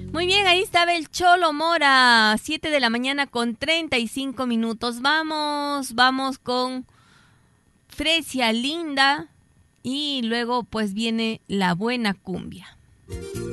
Muy bien, ahí estaba el Cholo Mora, 7 de la mañana con 35 minutos. Vamos con Fresia Linda y luego pues viene La Buena Cumbia.